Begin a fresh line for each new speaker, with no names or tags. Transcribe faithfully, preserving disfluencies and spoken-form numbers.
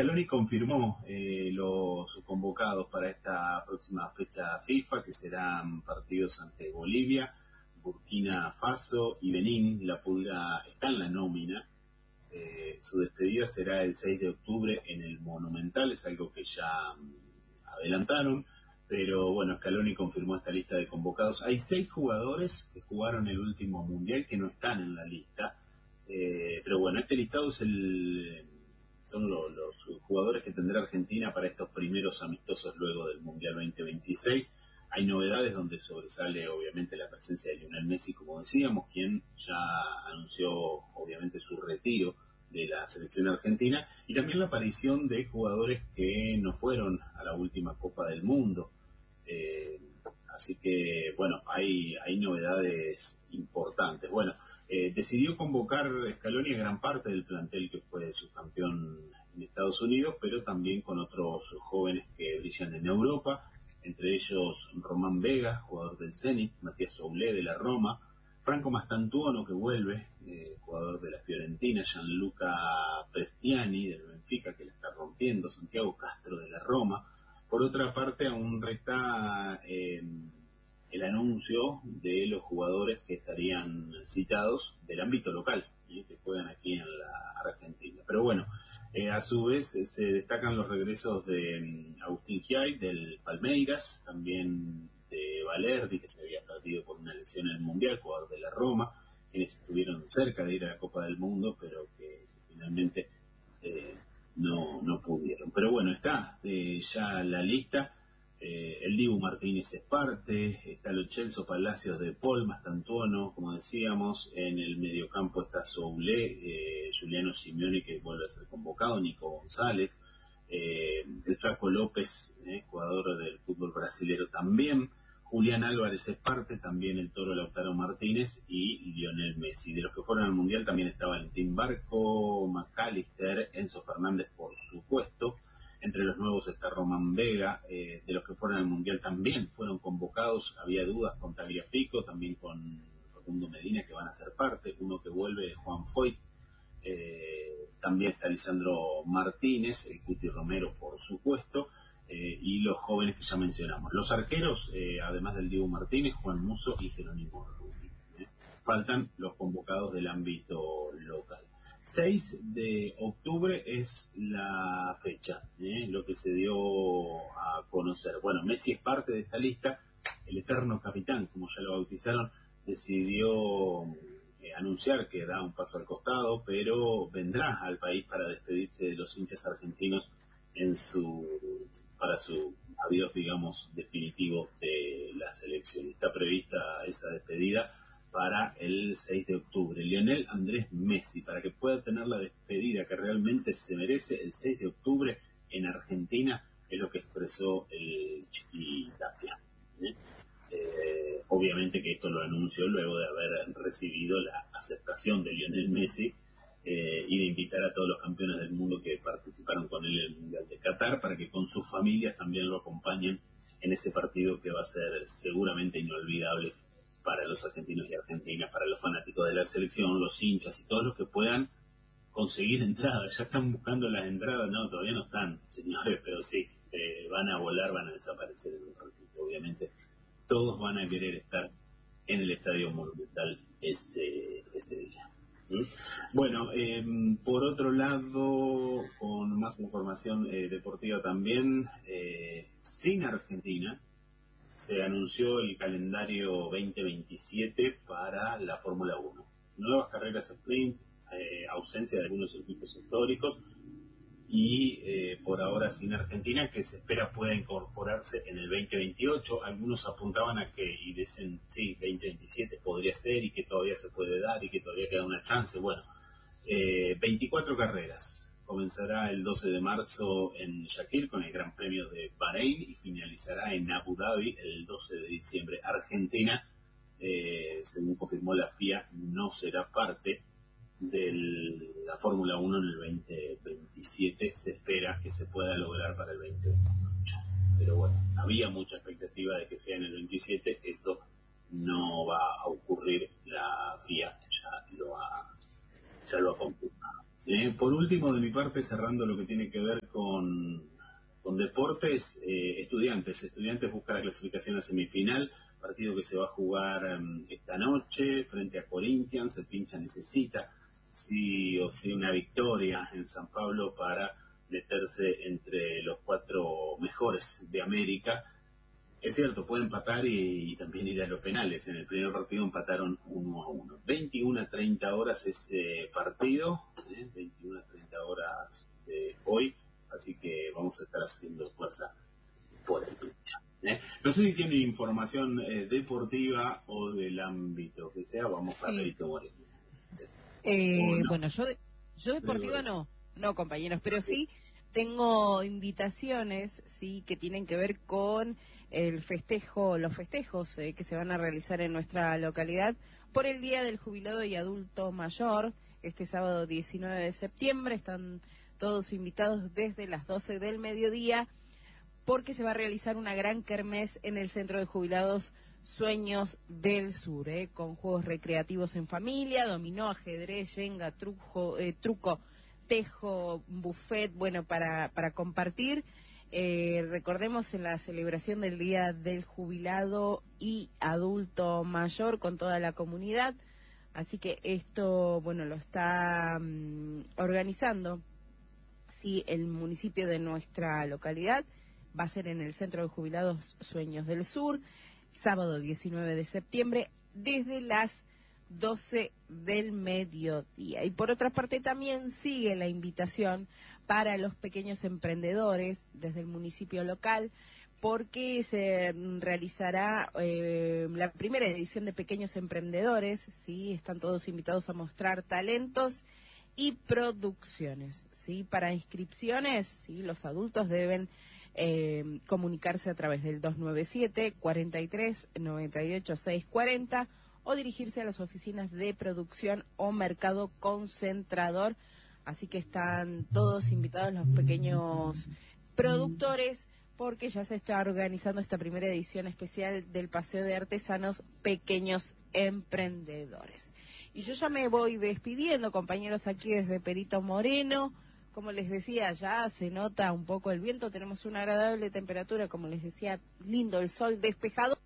Scaloni confirmó eh, los convocados para esta próxima fecha FIFA, que serán partidos ante Bolivia, Burkina Faso y Benín. La Pulga está en la nómina. Eh, su despedida será el seis de octubre en el Monumental, es algo que ya um, adelantaron, pero bueno, Scaloni confirmó esta lista de convocados. Hay seis jugadores que jugaron el último Mundial que no están en la lista, eh, pero bueno, este listado es el... son lo, los jugadores que tendrá Argentina para estos primeros amistosos luego del Mundial veinte veintiséis. Hay novedades donde sobresale obviamente la presencia de Lionel Messi, como decíamos, quien ya anunció obviamente su retiro de la selección argentina, y también la aparición de jugadores que no fueron a la última Copa del Mundo. Eh, así que, bueno, hay, hay novedades importantes. Bueno, eh, decidió convocar Scaloni a gran parte del plantel que fue subcampeón en Estados Unidos, pero también con otros jóvenes que brillan en Europa, entre ellos Román Vega, jugador del Zenit, Matías Soulé de la Roma, Franco Mastantuono, que vuelve, eh, jugador de la Fiorentina, Gianluca Prestiani del Benfica, que la está rompiendo, Santiago Castro de la Roma. Por otra parte, aún resta eh, el anuncio de los jugadores que estarían citados del ámbito local, ¿eh? que juegan aquí en la Argentina. Pero bueno, eh, a su vez eh, se destacan los regresos de um, Agustín Giai del Palmeiras, también de Valerdi, que se había perdido por una lesión en el Mundial, jugador de la Roma, quienes estuvieron cerca de ir a la Copa del Mundo, pero que finalmente eh, no, no pudieron. Pero bueno, está eh, ya la lista. Eh, el Dibu Martínez es parte, está Lo Celso Palacios de Paul, Mastantuono, como decíamos, en el mediocampo está Soulé, eh, Juliano Simeone, que vuelve a ser convocado, Nico González, eh, el Flaco López, eh, jugador del fútbol brasilero también, Julián Álvarez es parte, también el Toro Lautaro Martínez y Lionel Messi. De los que fueron al Mundial también está Valentín Barco, McAllister, Enzo Fernández, por supuesto. Entre los nuevos está Román Vega. Eh, de los que fueron al Mundial también fueron convocados. Había dudas con Tagliafico, también con Facundo Medina, que van a ser parte. Uno que vuelve, Juan Foyt. Eh, también está Lisandro Martínez, el Cuti Romero, por supuesto. Eh, y los jóvenes que ya mencionamos. Los arqueros, eh, además del Diego Martínez, Juan Musso y Jerónimo Rubí. ¿eh? Faltan los convocados del ámbito local. seis de octubre es la fecha, ¿eh? lo que se dio a conocer. Bueno, Messi es parte de esta lista. El eterno capitán, como ya lo bautizaron, decidió eh, anunciar que da un paso al costado, pero vendrá al país para despedirse de los hinchas argentinos en su para su adiós, digamos, definitivo de la selección. Está prevista esa despedida para el seis de octubre. Lionel Andrés Messi, para que pueda tener la despedida que realmente se merece el seis de octubre en Argentina, es lo que expresó el Chiqui Tapia. ¿eh? Eh, obviamente que esto lo anunció luego de haber recibido la aceptación de Lionel Messi eh, y de invitar a todos los campeones del mundo que participaron con él en el Mundial de Qatar para que con sus familias también lo acompañen en ese partido que va a ser seguramente inolvidable para los argentinos y argentinas, para los fanáticos de la selección, los hinchas y todos los que puedan conseguir entradas. Ya están buscando las entradas, no, todavía no están, señores, pero sí, eh, van a volar, van a desaparecer en un ratito, obviamente. Todos van a querer estar en el Estadio Monumental ese, ese día. ¿Mm? Bueno, eh, por otro lado, con más información eh, deportiva también, eh, sin Argentina, se anunció el calendario veinte veintisiete para la Fórmula uno. Nuevas carreras sprint, eh, ausencia de algunos circuitos históricos y eh, por ahora sin Argentina, que se espera pueda incorporarse en el veinte veintiocho. Algunos apuntaban a que, y dicen, sí, veinte veintisiete podría ser y que todavía se puede dar y que todavía queda una chance. Bueno, eh, veinticuatro carreras. Comenzará el doce de marzo en Shakir con el Gran Premio de Bahrein y finalizará en Abu Dhabi el doce de diciembre. Argentina, eh, según confirmó la F I A, no será parte de la Fórmula uno en el veinte veintisiete. Se espera que se pueda lograr para el veinte veintiocho. Pero bueno, había mucha expectativa de que sea en el veintisiete. Esto no va a ocurrir. La F I A ya lo ha, ya lo ha confirmado. Eh, por último, de mi parte, cerrando lo que tiene que ver con, con deportes, eh, estudiantes. Estudiantes busca la clasificación a semifinal, partido que se va a jugar um, esta noche frente a Corinthians. El pincha necesita sí o sí una victoria en San Pablo para meterse entre los cuatro mejores de América. Es cierto, puede empatar y, y también ir a los penales. En el primer partido empataron uno a uno. veintiuna a treinta horas ese partido, ¿eh? veintiuna a treinta horas de hoy, así que vamos a estar haciendo fuerza por el pincha. ¿eh? No sé si tiene información eh, deportiva o del ámbito que sea, vamos para
Sí.
Perito Moreno. Sí.
Eh,
No.
bueno, yo, de, yo deportiva no, no compañeros, pero sí tengo invitaciones, sí, que tienen que ver con el festejo, los festejos eh, que se van a realizar en nuestra localidad por el Día del Jubilado y Adulto Mayor, este sábado diecinueve de septiembre. Están todos invitados desde las doce del mediodía, porque se va a realizar una gran kermés en el Centro de Jubilados Sueños del Sur, ¿eh? Con juegos recreativos en familia, dominó, ajedrez, yenga, truco, eh, truco, tejo, buffet, bueno, para, para compartir. Eh, recordemos en la celebración del Día del Jubilado y Adulto Mayor con toda la comunidad, así que esto, bueno, lo está um, organizando, sí, el municipio de nuestra localidad. Va a ser en el Centro de Jubilados Sueños del Sur, sábado diecinueve de septiembre, desde las doce del mediodía. Y por otra parte también sigue la invitación para los pequeños emprendedores desde el municipio local, porque se realizará eh, la primera edición de Pequeños Emprendedores, ¿sí? Están todos invitados a mostrar talentos y producciones, ¿sí? Para inscripciones, ¿sí? Los adultos deben eh, comunicarse a través del dos nueve siete, cuatro tres, nueve ocho, seis cuatro cero o dirigirse a las oficinas de producción o mercado concentrador. Así que están todos invitados los pequeños productores, porque ya se está organizando esta primera edición especial del Paseo de Artesanos Pequeños Emprendedores. Y yo ya me voy despidiendo, compañeros, aquí desde Perito Moreno. Como les decía, ya se nota un poco el viento, tenemos una agradable temperatura, como les decía, lindo el sol despejado.